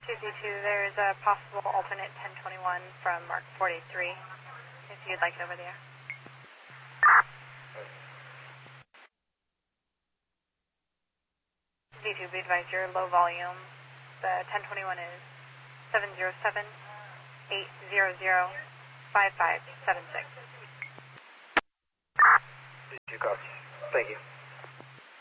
2Z2, there's a possible alternate 1021 from Mark 43, if you'd like it over there. Z2, be advised you're low volume. The 1021 is 707-800-5576. Z2 copies. Thank you.